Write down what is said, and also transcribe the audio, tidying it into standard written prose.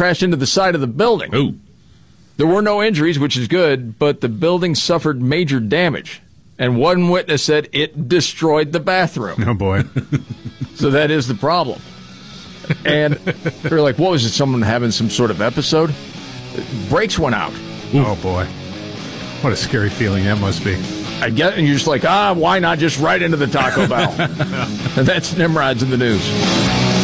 crashed into the side of the building. Ooh. There were no injuries, which is good, but the building suffered major damage. And one witness said it destroyed the bathroom. Oh, boy. So that is the problem. And they're like, what was it, someone having some sort of episode? Brakes went out. Ooh. Oh, boy. What a scary feeling that must be. I get, and you're just like, why not just right into the Taco Bell? And that's Nimrod's in the news.